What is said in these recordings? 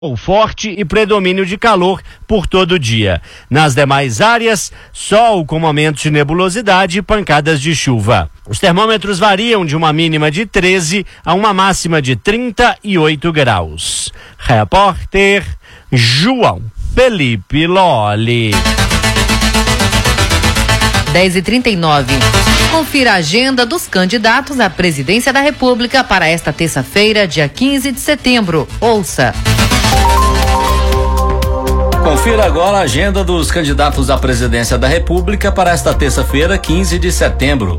ou forte e predomínio de calor por todo o dia. Nas demais áreas, sol com momentos de nebulosidade e pancadas de chuva. Os termômetros variam de uma mínima de 13 a uma máxima de 38 graus. Repórter João Felipe Lolli. 10h39. Confira a agenda dos candidatos à presidência da República para esta terça-feira, dia 15 de setembro. Ouça. Confira agora a agenda dos candidatos à presidência da República para esta terça-feira, 15 de setembro.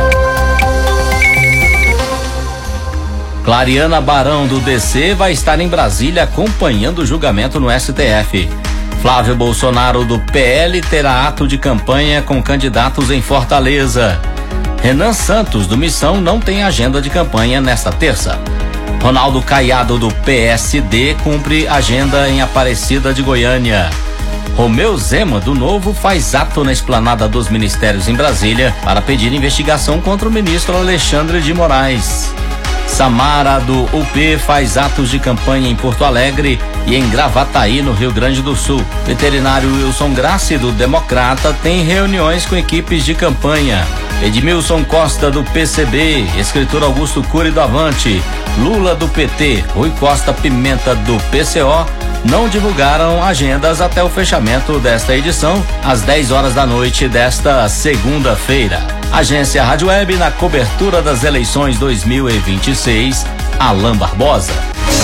Clariana Barão, do DC, vai estar em Brasília acompanhando o julgamento no STF. Flávio Bolsonaro, do PL, terá ato de campanha com candidatos em Fortaleza. Renan Santos, do Missão, não tem agenda de campanha nesta terça. Ronaldo Caiado, do PSD, cumpre agenda em Aparecida de Goiânia. Romeu Zema, do Novo, faz ato na esplanada dos ministérios em Brasília para pedir investigação contra o ministro Alexandre de Moraes. Samara, do UP, faz atos de campanha em Porto Alegre e em Gravataí, no Rio Grande do Sul. Veterinário Wilson Grassi, do Democrata, tem reuniões com equipes de campanha. Edmilson Costa, do PCB, escritor Augusto Cury, do Avante, Lula, do PT, Rui Costa Pimenta, do PCO, não divulgaram agendas até o fechamento desta edição, às 10 horas da noite desta segunda-feira. Agência Rádio Web, na cobertura das eleições 2026, Alain Barbosa.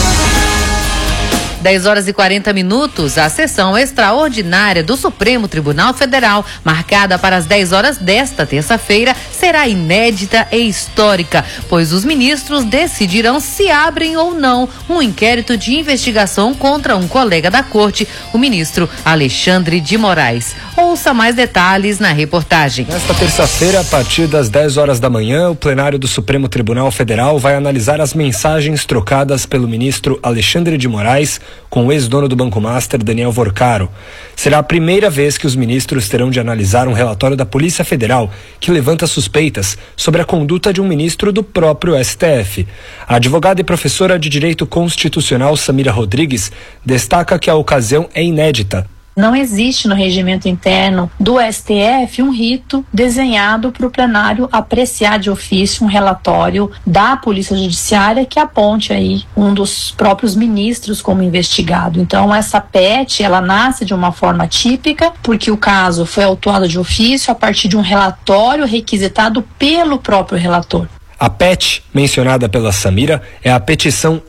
10h40. A sessão extraordinária do Supremo Tribunal Federal, marcada para as 10 horas desta terça-feira, será inédita e histórica, pois os ministros decidirão se abrem ou não um inquérito de investigação contra um colega da corte, o ministro Alexandre de Moraes. Ouça mais detalhes na reportagem. Nesta terça-feira, a partir das 10 horas da manhã, o plenário do Supremo Tribunal Federal vai analisar as mensagens trocadas pelo ministro Alexandre de Moraes com o ex-dono do Banco Master, Daniel Vorcaro. Será a primeira vez que os ministros terão de analisar um relatório da Polícia Federal que levanta suspeitas sobre a conduta de um ministro do próprio STF. A advogada e professora de Direito Constitucional, Samira Rodrigues, destaca que a ocasião é inédita. Não existe no regimento interno do STF um rito desenhado para o plenário apreciar de ofício um relatório da Polícia Judiciária que aponte aí um dos próprios ministros como investigado. Então essa PET, ela nasce de uma forma típica porque o caso foi autuado de ofício a partir de um relatório requisitado pelo próprio relator. A PET, mencionada pela Samira, é a petição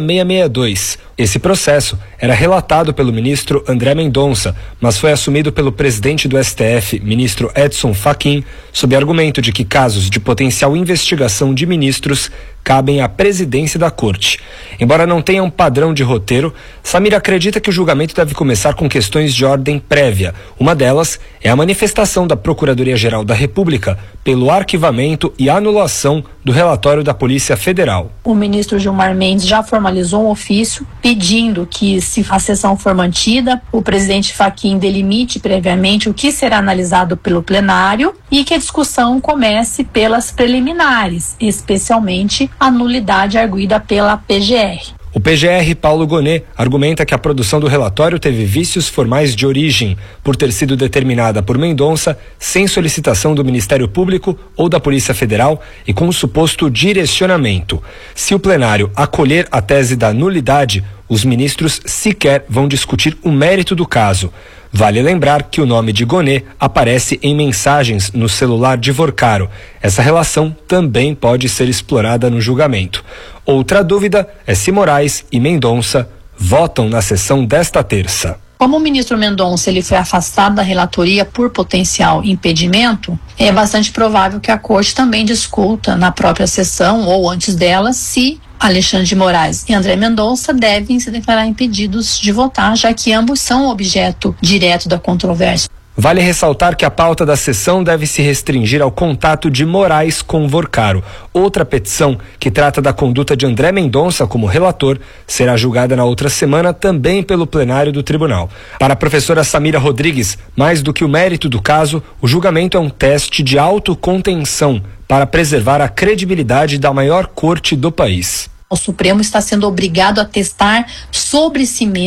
16662. Esse processo era relatado pelo ministro André Mendonça, mas foi assumido pelo presidente do STF, ministro Edson Fachin, sob argumento de que casos de potencial investigação de ministros cabem à presidência da corte. Embora não tenha um padrão de roteiro, Samira acredita que o julgamento deve começar com questões de ordem prévia. Uma delas é a manifestação da Procuradoria-Geral da República pelo arquivamento e anulação do relatório da Polícia Federal. O ministro Gilmar Mendes já formalizou um ofício pedindo que, se a sessão for mantida, o presidente Fachin delimite previamente o que será analisado pelo plenário e que a discussão comece pelas preliminares, especialmente a nulidade arguida pela PGR. O PGR Paulo Gonet argumenta que a produção do relatório teve vícios formais de origem, por ter sido determinada por Mendonça sem solicitação do Ministério Público ou da Polícia Federal e com suposto direcionamento. Se o plenário acolher a tese da nulidade, os ministros sequer vão discutir o mérito do caso. Vale lembrar que o nome de Gonet aparece em mensagens no celular de Vorcaro. Essa relação também pode ser explorada no julgamento. Outra dúvida é se Moraes e Mendonça votam na sessão desta terça. Como o ministro Mendonça ele foi afastado da relatoria por potencial impedimento, é bastante provável que a corte também discuta na própria sessão ou antes dela se Alexandre de Moraes e André Mendonça devem se declarar impedidos de votar, já que ambos são objeto direto da controvérsia. Vale ressaltar que a pauta da sessão deve se restringir ao contato de Moraes com Vorcaro. Outra petição, que trata da conduta de André Mendonça como relator, será julgada na outra semana também pelo plenário do tribunal. Para a professora Samira Rodrigues, mais do que o mérito do caso, o julgamento é um teste de autocontenção para preservar a credibilidade da maior corte do país. O Supremo está sendo obrigado a testar sobre si mesmo